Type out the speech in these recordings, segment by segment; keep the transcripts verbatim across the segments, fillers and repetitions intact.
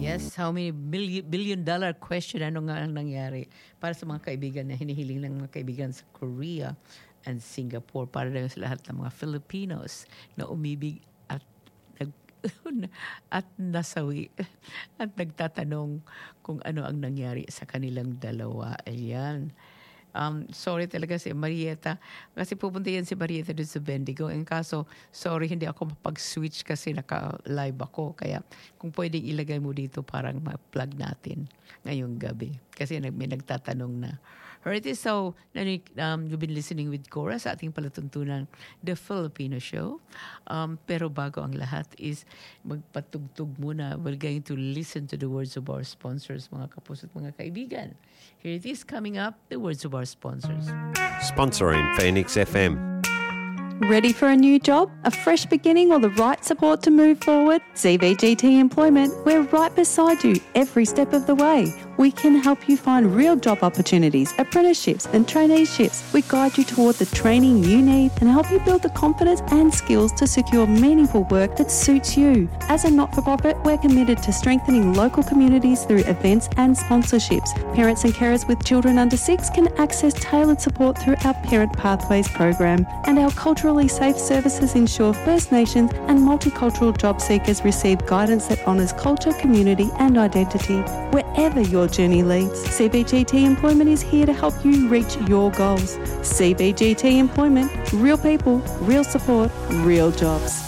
Yes, how many billion, billion dollar question ano nga ang nangyari para sa mga kaibigan na hinihiling ng mga kaibigan sa Korea and Singapore para rin sa lahat ng mga Filipinos na umibig at nag at nasawi at nagtatanong kung ano ang nangyari sa kanilang dalawa. Ayan. Um, sorry talaga si Marieta. Kasi pupunta yan si Marieta doon sa Bendigo. Ang kaso, sorry, hindi ako mapag-switch kasi naka-live ako. Kaya kung pwedeng ilagay mo dito, parang ma-plug natin ngayong gabi. Kasi may nagtatanong na. Alright, so um, you've been listening with Cora sa ating palatuntunan, The Filipino Show. Um, pero bago ang lahat is magpatugtog muna. We're going to listen to the words of our sponsors, mga kapos at mga kaibigan. Here it is coming up, the words of our sponsors. Sponsoring Phoenix F M. Ready for a new job, a fresh beginning, or the right support to move forward? C V G T Employment, we're right beside you every step of the way. We can help you find real job opportunities, apprenticeships and traineeships. We guide you toward the training you need and help you build the confidence and skills to secure meaningful work that suits you. As a not-for-profit, we're committed to strengthening local communities through events and sponsorships. Parents and carers with children under six can access tailored support through our Parent Pathways program, and our culturally safe services ensure First Nations and multicultural job seekers receive guidance that honours culture, community and identity. Wherever your journey leads, C B G T Employment is here to help you reach your goals. C B G T Employment, real people, real support, real jobs.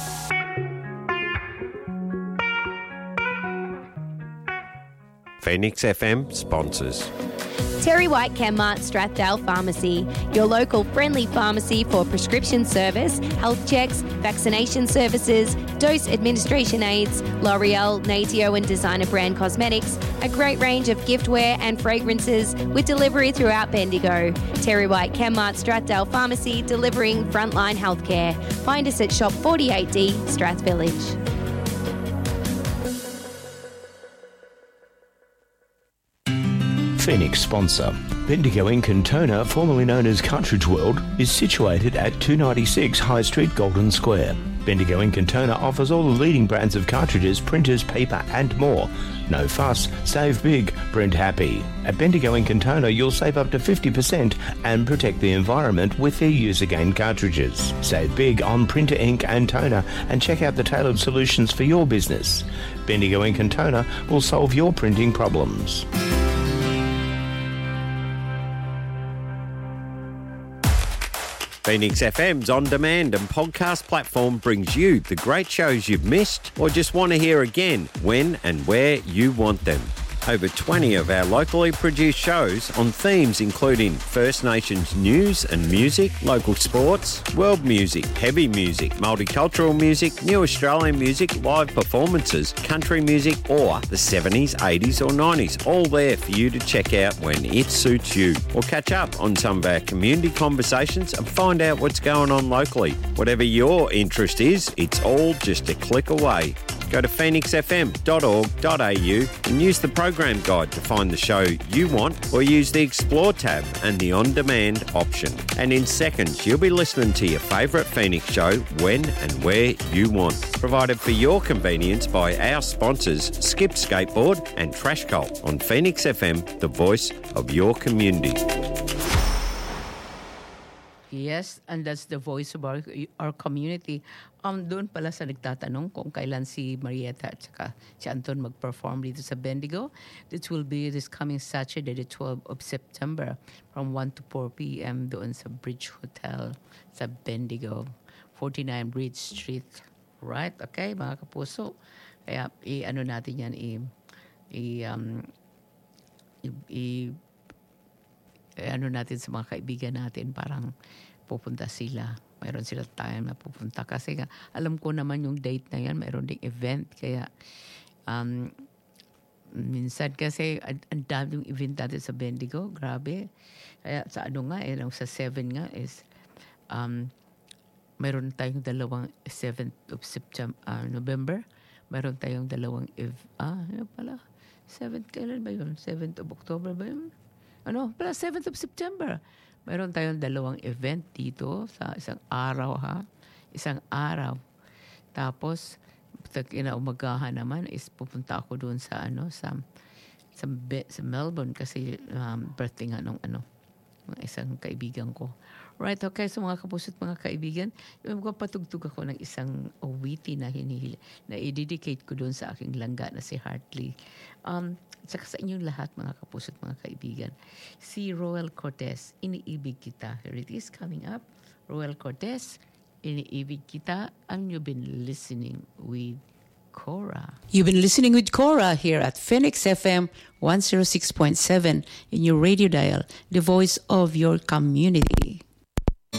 Phoenix F M sponsors. Terry White Chemmart Strathdale Pharmacy, your local friendly pharmacy for prescription service, health checks, vaccination services, dose administration aids, L'Oreal, Natio and designer brand cosmetics, a great range of giftware and fragrances with delivery throughout Bendigo. Terry White Chemmart Strathdale Pharmacy, delivering frontline healthcare. Find us at Shop forty-eight D, Strath Village. Phoenix sponsor. Bendigo in Cantona, formerly known as Cartridge World, is situated at two ninety-six High Street, Golden Square. Bendigo in Cantona offers all the leading brands of cartridges, printers, paper and more. No fuss, save big, print happy. At Bendigo in Cantona, you'll save up to fifty percent and protect the environment with their Use Again cartridges. Save big on printer ink and toner and check out the tailored solutions for your business. Bendigo in Cantona will solve your printing problems. Phoenix F M's on-demand and podcast platform brings you the great shows you've missed or just want to hear again when and where you want them. Over twenty of our locally produced shows on themes including First Nations news and music, local sports, world music, heavy music, multicultural music, new Australian music, live performances, country music or the seventies, eighties or nineties, all there for you to check out when it suits you. Or catch up on some of our community conversations and find out what's going on locally. Whatever your interest is, it's all just a click away. Go to phoenix f m dot org dot a u and use the program guide to find the show you want or use the Explore tab and the On-Demand option. And in seconds, you'll be listening to your favourite Phoenix show when and where you want. Provided for your convenience by our sponsors, Skip Skateboard and Trash Cult on Phoenix F M, the voice of your community. Yes, and that's the voice of our, our community. Um, doon pala sa nagtatanong kung kailan si Marieta at saka si Anton mag-perform dito sa Bendigo. This will be this coming Saturday, the twelfth of September from one to four p.m. doon sa Bridge Hotel sa Bendigo, forty-nine Bridge Street. Right? Okay, mga kapuso. Kaya i-ano natin yan, i- i- um, i- i- ano natin sa mga kaibigan natin, parang pupunta sila. Mayroon sila time na pupunta. Kasi nga, alam ko naman yung date na yan, mayroon ding event. Kaya, um, minsan kasi, ang dami yung event natin sa Bendigo. Grabe. Kaya sa ano nga, eh, sa seven nga is, um, mayroon tayong dalawang seventh of September, uh, November. Mayroon tayong dalawang, ev- ah, ano pala? seventh, kailan ba yun? seventh of October ba yun? Ano, pala seventh of September. Mayroon tayong dalawang event dito sa isang araw, ha? Isang araw. Tapos, kinaumagahan naman is pupunta ako doon sa ano sa sa, sa Melbourne kasi um, birthday nga nung ano ng isang kaibigan ko. Right, okay. So mga kapuso't mga kaibigan, magpapatugtog ako ng isang awiti na hinihil, na i-dedicate ko doon sa aking langga na si Hartley. Um, saka sa inyong lahat mga kapuso't mga kaibigan. Si Roel Cortez, Iniibig Kita. Here it is coming up. Roel Cortez, Iniibig Kita. And you've been listening with Cora. You've been listening with Cora here at Phoenix F M one oh six point seven in your radio dial, the voice of your community.